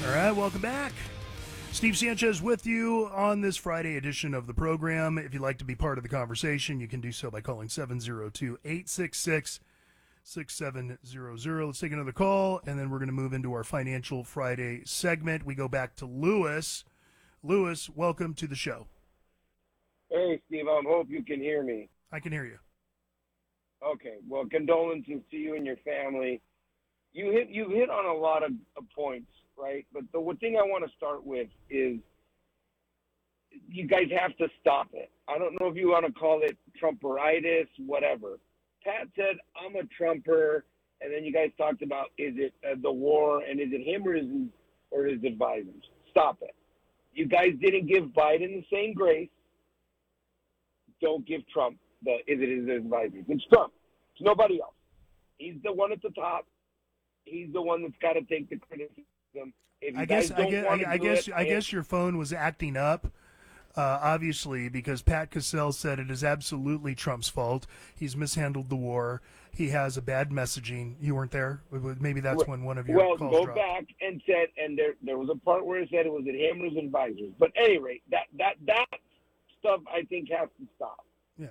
All right, welcome back. Steve Sanchez with you on this Friday edition of the program. If you'd like to be part of the conversation, you can do so by calling 702-866-6700. Let's take another call, and then we're going to move into our Financial Friday segment. We go back to Lewis. Lewis, welcome to the show. Hey, Steve, I hope you can hear me. I can hear you. Okay, well, condolences to you and your family. You hit on a lot of points, right? But the one thing I want to start with is you guys have to stop it. I don't know if you want to call it Trumperitis, whatever. Pat said, I'm a Trumper, and then you guys talked about, is it the war, and is it him or his advisors? Stop it. You guys didn't give Biden the same grace. Don't give Trump is it his advisors. It's Trump. It's nobody else. He's the one at the top. He's the one that's got to take the criticism. I guess your phone was acting up, obviously, because Pat Cassell said it is absolutely Trump's fault. He's mishandled the war. He has a bad messaging. You weren't there? Maybe that's when one of your calls dropped. Well, go back and said, and there was a part where it said it was at him or his advisors. But at any rate, that stuff I think has to stop. Yeah.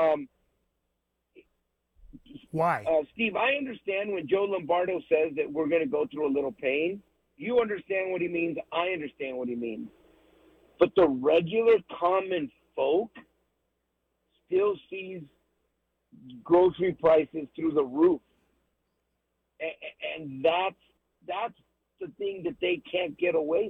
Why? Steve, I understand when Joe Lombardo says that we're going to go through a little pain. You understand what he means. I understand what he means. But the regular common folk still sees grocery prices through the roof. And that's the thing that they can't get away